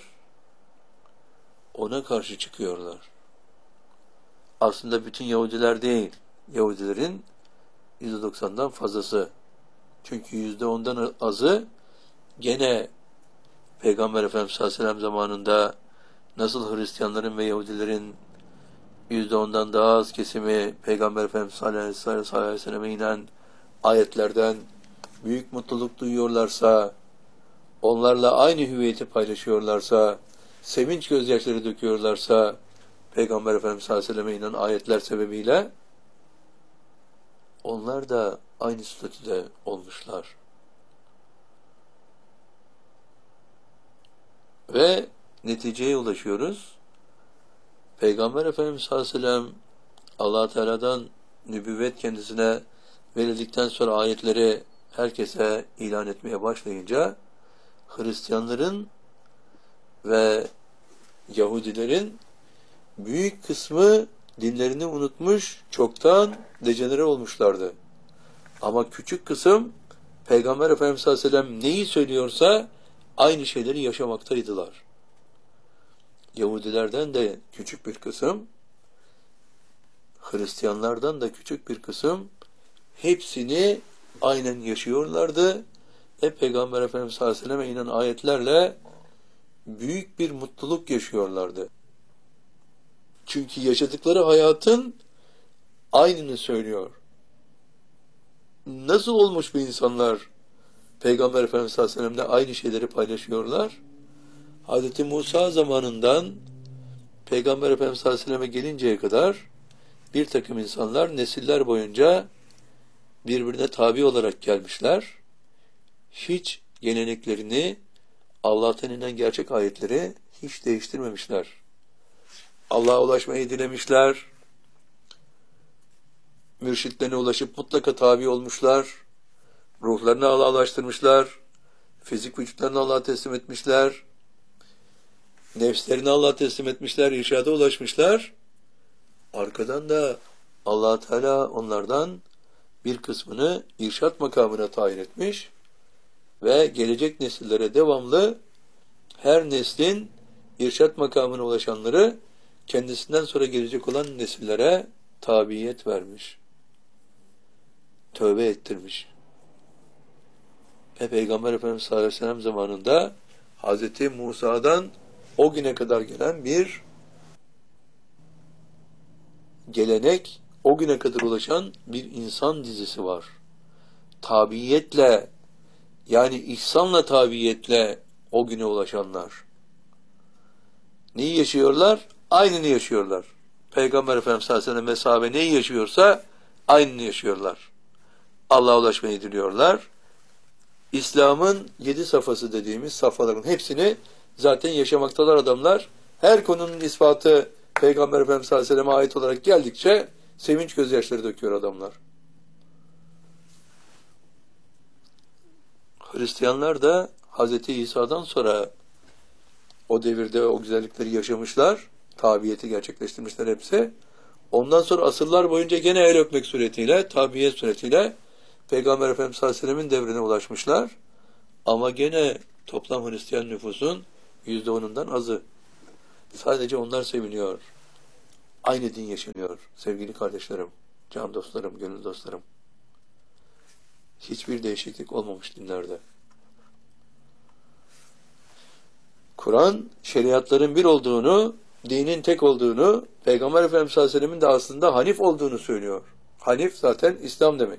A: ona karşı çıkıyorlar. Aslında bütün Yahudiler değil. Yahudilerin yüzde doksandan fazlası. Çünkü yüzde ondan azı gene Peygamber Efendimiz sallallahu aleyhi ve sellem zamanında nasıl Hristiyanların ve Yahudilerin yüzde ondan daha az kesimi Peygamber Efendimiz sallallahu aleyhi ve sellem'e inen ayetlerden büyük mutluluk duyuyorlarsa, onlarla aynı hüviyeti paylaşıyorlarsa, sevinç gözyaşları döküyorlarsa, Peygamber Efendimiz sallallahu aleyhi ve selleme inen ayetler sebebiyle onlar da aynı statüde olmuşlar. Ve neticeye ulaşıyoruz. Peygamber Efendimiz sallallahu aleyhi ve sellem Allah Teala'dan nübüvvet kendisine verildikten sonra ayetleri herkese ilan etmeye başlayınca Hristiyanların ve Yahudilerin büyük kısmı dinlerini unutmuş, çoktan dejenere olmuşlardı. Ama küçük kısım Peygamber Efendimiz sallallahu aleyhi ve sellem neyi söylüyorsa aynı şeyleri yaşamaktaydılar. Yahudilerden de küçük bir kısım, Hristiyanlardan da küçük bir kısım hepsini aynen yaşıyorlardı ve Peygamber Efendimiz sallallahu aleyhi ve sellem'e inen ayetlerle büyük bir mutluluk yaşıyorlardı. Çünkü yaşadıkları hayatın aynını söylüyor. Nasıl olmuş bu insanlar Peygamber Efendimiz sallallahu aleyhi ve sellem'le aynı şeyleri paylaşıyorlar? Hz. Musa zamanından Peygamber Efendimiz sallallahu aleyhi ve sellem'e gelinceye kadar bir takım insanlar nesiller boyunca birbirine tabi olarak gelmişler. Hiç geleneklerini, Allah'tan inen gerçek ayetleri hiç değiştirmemişler. Allah'a ulaşmayı dilemişler. Mürşitlerine ulaşıp mutlaka tabi olmuşlar. Ruhlarını Allah'a ulaştırmışlar. Fizik vücutlarını Allah'a teslim etmişler. Nefslerini Allah'a teslim etmişler. İrşada ulaşmışlar. Arkadan da Allah Teala onlardan bir kısmını irşat makamına tayin etmiş ve gelecek nesillere devamlı her neslin irşat makamına ulaşanları kendisinden sonra gelecek olan nesillere tabiyet vermiş. Tövbe ettirmiş. Ve Peygamber Efendimiz sallallahu aleyhi ve sellem zamanında Hz. Musa'dan o güne kadar gelen bir gelenek, o güne kadar ulaşan bir insan dizisi var. Tabiyetle, yani ihsanla tabiyetle o güne ulaşanlar. Neyi yaşıyorlar? Aynını yaşıyorlar. Peygamber Efendimiz sallallahu aleyhi ve sellem mesabe neyi yaşıyorsa aynını yaşıyorlar. Allah'a ulaşmayı diliyorlar. İslam'ın yedi safhası dediğimiz safhaların hepsini zaten yaşamaktalar adamlar. Her konunun ispatı Peygamber Efendimiz sallallahu aleyhi ve sellem'e ait olarak geldikçe sevinç gözyaşları döküyor adamlar. Hristiyanlar da Hz. İsa'dan sonra o devirde o güzellikleri yaşamışlar. Tabiyeti gerçekleştirmişler hepsi. Ondan sonra asırlar boyunca gene el öpmek suretiyle, tabiyet suretiyle Peygamber Efendimiz sallallahu aleyhi ve sellem'in devrine ulaşmışlar. Ama gene toplam Hristiyan nüfusun yüzde onundan azı. Sadece onlar seviniyor. Aynı din yaşanıyor sevgili kardeşlerim, can dostlarım, gönül dostlarım. Hiçbir değişiklik olmamış dinlerde. Kur'an, şeriatların bir olduğunu, dinin tek olduğunu, Peygamber Efendimiz sallallahu aleyhi ve sellem'in de aslında Hanif olduğunu söylüyor. Hanif zaten İslam demek.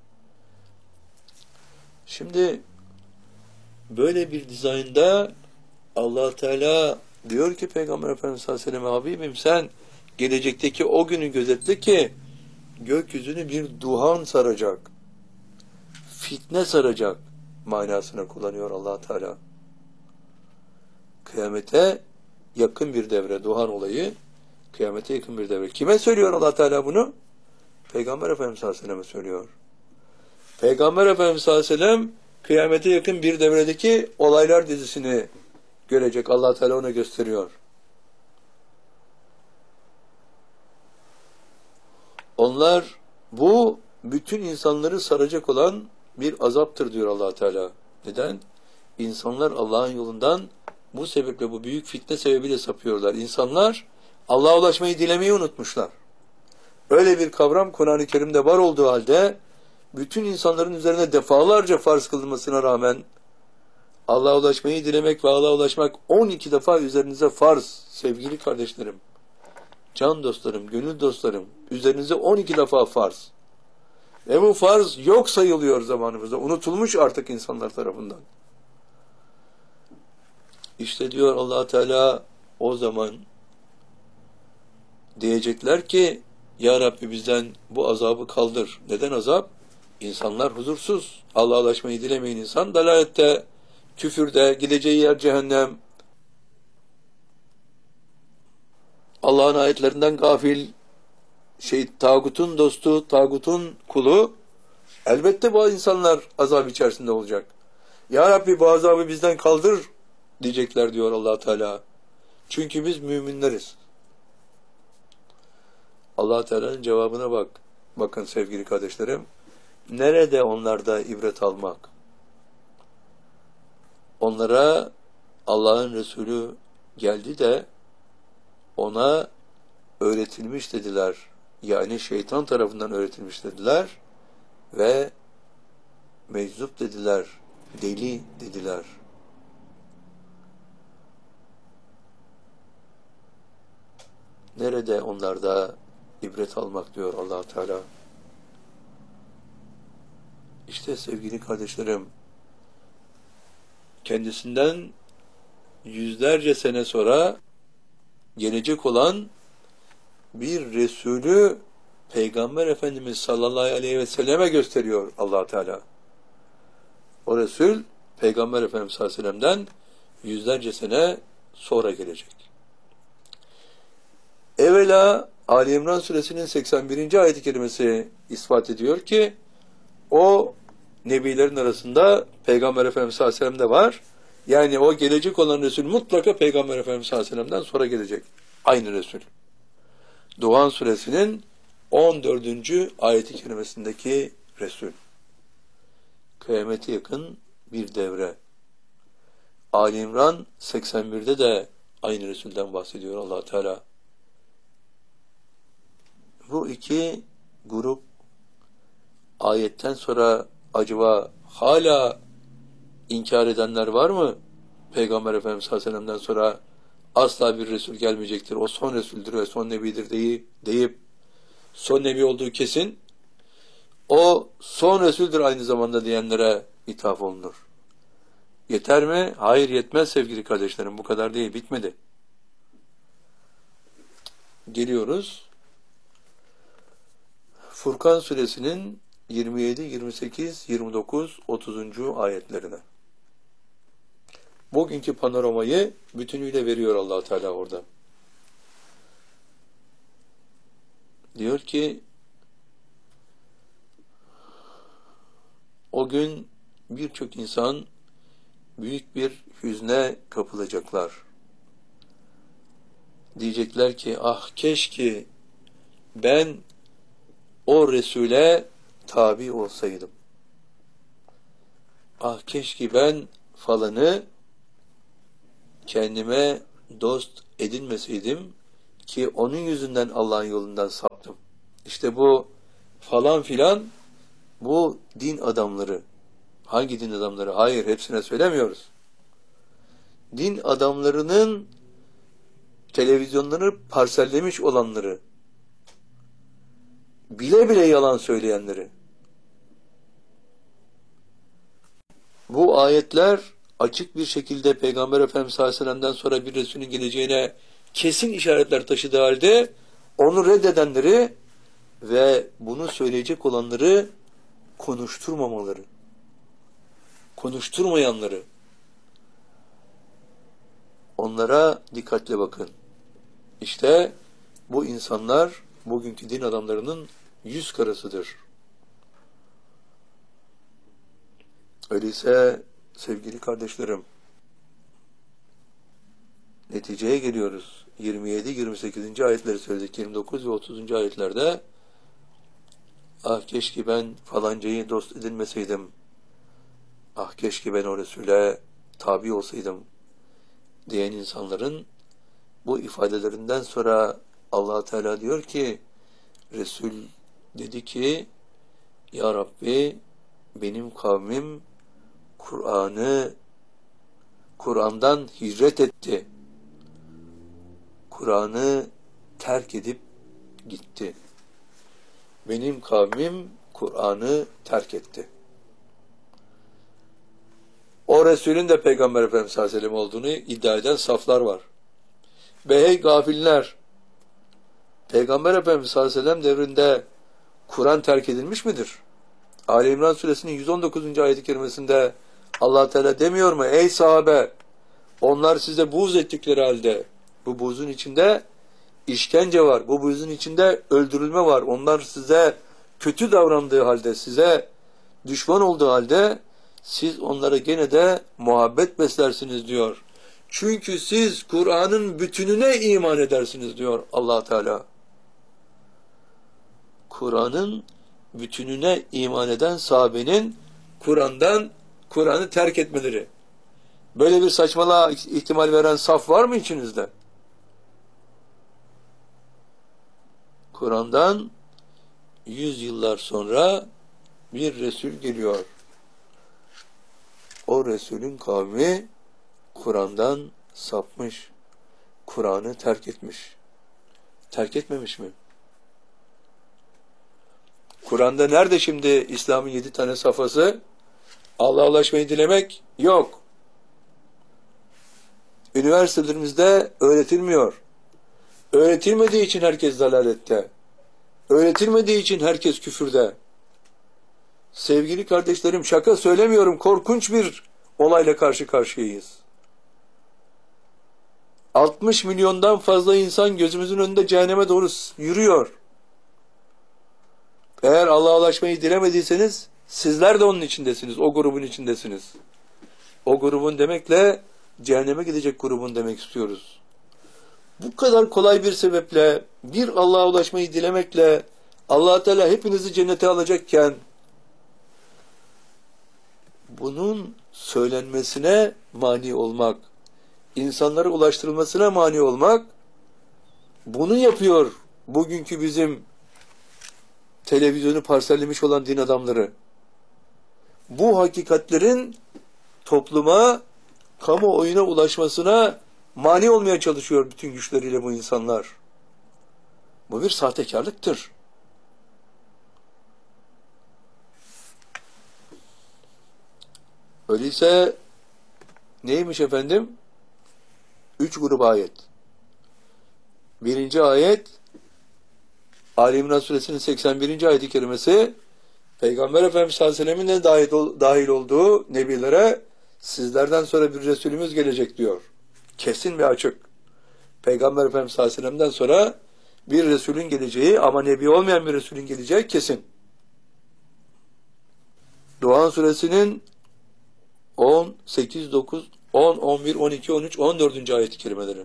A: Şimdi böyle bir dizaynda Allah Teala diyor ki Peygamber Efendimiz sallallahu aleyhi ve sellem, Habibim sen gelecekteki o günü gözetle ki gökyüzünü bir duhan saracak, fitne saracak manasına kullanıyor Allah Teala. Kıyamete yakın bir devre, duhan olayı kıyamete yakın bir devre. Kime söylüyor Allah Teala bunu? Peygamber Efendimiz sallallahu aleyhi ve sellem'e söylüyor. Peygamber Efendimiz sallallahu aleyhi ve sellem kıyamete yakın bir devredeki olaylar dizisini görecek. Allah Teala ona gösteriyor. Onlar, bu bütün insanları saracak olan bir azaptır diyor Allah Teala. Neden? İnsanlar Allah'ın yolundan bu sebeple, bu büyük fitne sebebiyle sapıyorlar. İnsanlar Allah'a ulaşmayı dilemeyi unutmuşlar. Öyle bir kavram Kur'an-ı Kerim'de var olduğu halde bütün insanların üzerine defalarca farz kılınmasına rağmen Allah'a ulaşmayı dilemek ve Allah'a ulaşmak on iki defa üzerinize farz sevgili kardeşlerim. Can dostlarım, gönül dostlarım, üzerinize on iki defa farz. Ve bu farz yok sayılıyor zamanımızda. Unutulmuş artık insanlar tarafından. İşte diyor Allah Teala, o zaman diyecekler ki Ya Rabbi bizden bu azabı kaldır. Neden azap? İnsanlar huzursuz. Allah'a ulaşmayı dilemeyen insan dalalette, küfürde, gideceği yer cehennem. Allah'ın ayetlerinden gafil, şey, tağutun dostu, tağutun kulu, elbette bu insanlar azap içerisinde olacak. Ya Rabbi bu azabı bizden kaldır diyecekler diyor Allah Teala. Çünkü biz müminleriz. Allah Teala'nın cevabına bak. Bakın sevgili kardeşlerim, nerede onlarda ibret almak? Onlara Allah'ın Resulü geldi de ona öğretilmiş dediler. Yani şeytan tarafından öğretilmiş dediler ve meczup dediler, deli dediler. Nerede onlarda ibret almak diyor Allah Teala. İşte sevgili kardeşlerim, kendisinden yüzlerce sene sonra gelecek olan bir Resulü Peygamber Efendimiz sallallahu aleyhi ve selleme gösteriyor Allah Teala. O Resul Peygamber Efendimiz sallallahu aleyhi ve sellem'den yüzlerce sene sonra gelecek. Evvela Ali İmran suresinin seksen birinci ayet-i kerimesi ispat ediyor ki o nebilerin arasında Peygamber Efendimiz sallallahu aleyhi ve sellem de var. Yani o gelecek olan Resul mutlaka Peygamber Efendimiz sallallahu aleyhi ve sellem'den sonra gelecek. Aynı Resul. Duhan suresinin on dördüncü ayet-i kerimesindeki Resul. Kıyamete yakın bir devre. Ali İmran seksen birde de aynı Resul'den bahsediyor Allah Teala. Bu iki grup ayetten sonra acaba hala inkar edenler var mı? Peygamber Efendimiz sallallahu aleyhi ve sellem'den sonra asla bir Resul gelmeyecektir. O son Resul'dür ve son Nebidir deyip, deyip son Nebi olduğu kesin. O son Resul'dür aynı zamanda diyenlere ithaf olunur. Yeter mi? Hayır, yetmez sevgili kardeşlerim. Bu kadar değil. Bitmedi. Geliyoruz Furkan suresinin yirmi yedi, yirmi sekiz, yirmi dokuz, otuzuncu ayetlerine. Bugünkü panoramayı bütünüyle veriyor Allah Teala orada. Diyor ki o gün birçok insan büyük bir hüzne kapılacaklar. Diyecekler ki ah keşke ben o Resul'e tabi olsaydım. Ah keşke ben falanı kendime dost edinmeseydim ki onun yüzünden Allah'ın yolundan saptım. İşte bu falan filan, bu din adamları. Hangi din adamları? Hayır, hepsine söylemiyoruz. Din adamlarının televizyonları parsellemiş olanları, bile bile yalan söyleyenleri. Bu ayetler açık bir şekilde Peygamber Efendimiz sallallahu aleyhi ve sellem'den sonra bir Resulün geleceğine kesin işaretler taşıdığı halde onu reddedenleri ve bunu söyleyecek olanları konuşturmamaları, konuşturmayanları, onlara dikkatle bakın. İşte bu insanlar bugünkü din adamlarının yüz karasıdır. Öyleyse sevgili kardeşlerim, neticeye geliyoruz. yirmi yedi yirmi sekizinci ayetleri söyledik. yirmi dokuz ve otuzuncu ayetlerde ah keşke ben falancayı dost edinmeseydim, ah keşke ben o Resul'e tabi olsaydım diyen insanların bu ifadelerinden sonra Allah Teala diyor ki, Resul dedi ki, Ya Rabbi, benim kavmim Kur'an'ı Kur'an'dan hicret etti. Kur'an'ı terk edip gitti. Benim kavmim Kur'an'ı terk etti. O Resulün de Peygamber Efendimiz sallallahu aleyhi ve sellem olduğunu iddia eden saflar var. Ve hey gafiller! Peygamber Efendimiz sallallahu aleyhi ve sellem devrinde Kur'an terk edilmiş midir? Ali İmran suresinin yüz on dokuzuncu ayet-i kerimesinde Allah Teala demiyor mu? Ey sahabe! Onlar size buğz ettikleri halde, bu buğzun içinde işkence var, bu buğzun içinde öldürülme var. Onlar size kötü davrandığı halde, size düşman olduğu halde siz onlara gene de muhabbet beslersiniz diyor. Çünkü siz Kur'an'ın bütününe iman edersiniz diyor Allah Teala. Kur'an'ın bütününe iman eden sahabenin Kur'an'dan Kur'an'ı terk etmeleri. Böyle bir saçmalığa ihtimal veren saf var mı içinizde? Kur'an'dan yüz yıllar sonra bir Resul geliyor. O Resulün kavmi Kur'an'dan sapmış. Kur'an'ı terk etmiş. Terk etmemiş mi? Kur'an'da nerede şimdi İslam'ın yedi tane safhası? Allah'a ulaşmayı dilemek yok. Üniversitelerimizde öğretilmiyor. Öğretilmediği için herkes dalalette. Öğretilmediği için herkes küfürde. Sevgili kardeşlerim, şaka söylemiyorum, korkunç bir olayla karşı karşıyayız. altmış milyondan fazla insan gözümüzün önünde cehenneme doğru yürüyor. Eğer Allah'a ulaşmayı dilemediyseniz sizler de onun içindesiniz, o grubun içindesiniz. O grubun demekle cehenneme gidecek grubun demek istiyoruz. Bu kadar kolay bir sebeple, bir Allah'a ulaşmayı dilemekle Allah Teala hepinizi cennete alacakken bunun söylenmesine mani olmak, insanlara ulaştırılmasına mani olmak, bunu yapıyor bugünkü bizim televizyonu parsellemiş olan din adamları. Bu hakikatlerin topluma, kamuoyuna ulaşmasına mani olmaya çalışıyor bütün güçleriyle bu insanlar. Bu bir sahtekarlıktır. Öyleyse neymiş efendim? Üç grup ayet. Birinci ayet, Ali İmran suresinin seksen birinci ayet-i kerimesi, Peygamber Efendimiz sallallahu aleyhi ve sellem'in de dahil, dahil olduğu nebilere sizlerden sonra bir Resulümüz gelecek diyor. Kesin ve açık. Peygamber Efendimiz sallallahu aleyhi ve sellem'den sonra bir Resulün geleceği ama Nebi olmayan bir Resulün geleceği kesin. Duhan suresinin on, sekiz, dokuz, on, on bir, on iki, on üç, on dördüncü ayet-i kerimeleri.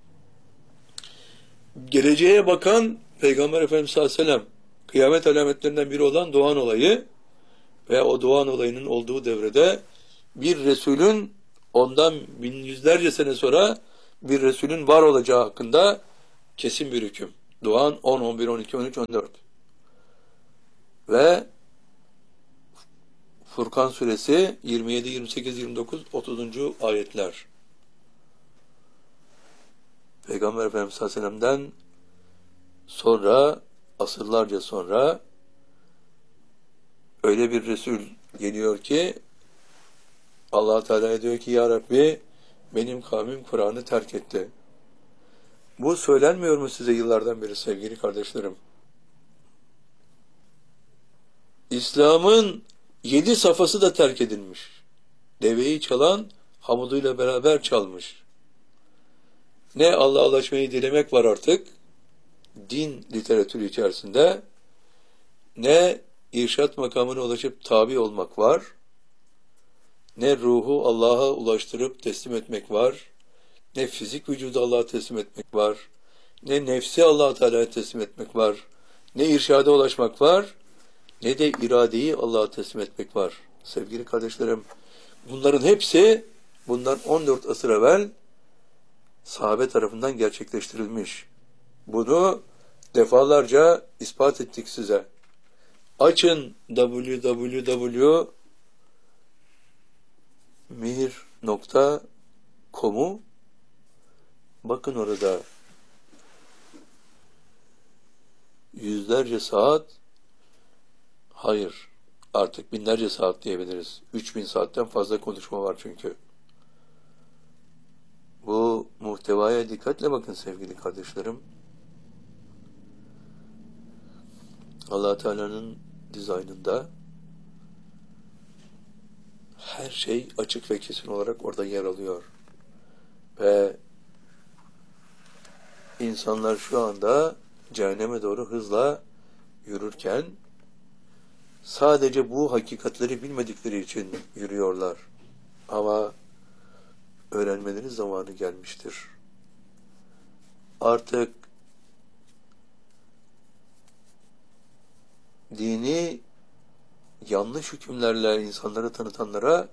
A: Geleceğe bakan Peygamber Efendimiz sallallahu aleyhi ve sellem, kıyamet alametlerinden biri olan Doğan olayı ve o Doğan olayının olduğu devrede bir Resulün ondan bin yüzlerce sene sonra bir Resulün var olacağı hakkında kesin bir hüküm. Doğan on, on bir, on iki, on üç, on dört. Ve Furkan suresi yirmi yedi, yirmi sekiz, yirmi dokuz, otuzuncu ayetler. Peygamber Efendimiz sallallahu aleyhi ve sellem'den sonra, asırlarca sonra öyle bir Resul geliyor ki Allah Teala diyor ki ya Rabbi benim kavmim Kur'an'ı terk etti. Bu söylenmiyor mu size yıllardan beri sevgili kardeşlerim? İslam'ın yedi safhası da terk edilmiş. Deveyi çalan hamuduyla beraber çalmış. Ne Allah'a ulaşmayı dilemek var artık din literatürü içerisinde, ne irşat makamına ulaşıp tabi olmak var, ne ruhu Allah'a ulaştırıp teslim etmek var, ne fizik vücudu Allah'a teslim etmek var, ne nefsi Allah-u Teala'ya teslim etmek var, ne irşada ulaşmak var, ne de iradeyi Allah'a teslim etmek var. Sevgili kardeşlerim, bunların hepsi bundan on dört asır evvel sahabe tarafından gerçekleştirilmiş. Bunu defalarca ispat ettik size. Açın w w w nokta mihir nokta com'u, bakın orada yüzlerce saat, hayır artık binlerce saat diyebiliriz. üç bin saatten fazla konuşma var çünkü. Bu muhtevaya dikkatle bakın sevgili kardeşlerim. Allah Teala'nın dizaynında her şey açık ve kesin olarak orada yer alıyor. Ve insanlar şu anda cehenneme doğru hızla yürürken sadece bu hakikatleri bilmedikleri için yürüyorlar. Ama öğrenmeleri zamanı gelmiştir. Artık dini yanlış hükümlerle insanları tanıtanlara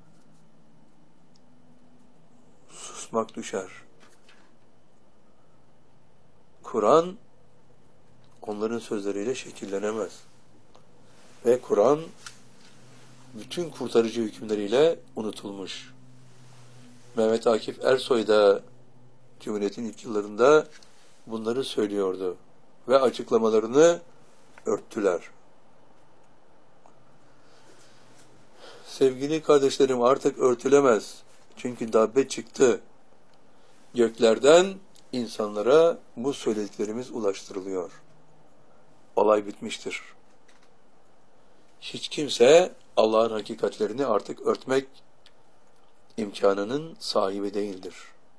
A: susmak düşer. Kur'an onların sözleriyle şekillenemez. Ve Kur'an bütün kurtarıcı hükümleriyle unutulmuş. Mehmet Akif Ersoy da Cumhuriyet'in ilk yıllarında bunları söylüyordu. Ve açıklamalarını örttüler. Sevgili kardeşlerim, artık örtülemez. Çünkü dabbe çıktı. Göklerden insanlara bu söylediklerimiz ulaştırılıyor. Olay bitmiştir. Hiç kimse Allah'ın hakikatlerini artık örtmek imkanının sahibi değildir.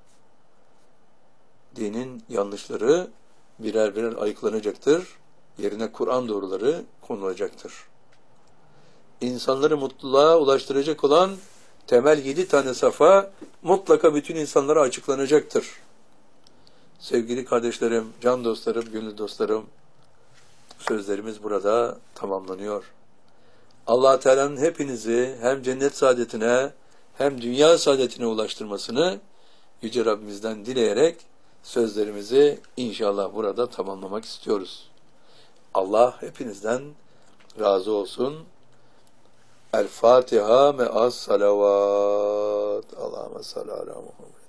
A: Dinin yanlışları birer birer ayıklanacaktır. Yerine Kur'an doğruları konulacaktır. İnsanları mutluluğa ulaştıracak olan temel yedi tane safa mutlaka bütün insanlara açıklanacaktır. Sevgili kardeşlerim, can dostlarım, gönül dostlarım, sözlerimiz burada tamamlanıyor. Allah Teala'nın hepinizi hem cennet saadetine hem dünya saadetine ulaştırmasını Yüce Rabbimizden dileyerek sözlerimizi inşallah burada tamamlamak istiyoruz. Allah hepinizden razı olsun. El Fatiha me'as salavat. Allahümme salli ala Muhammed.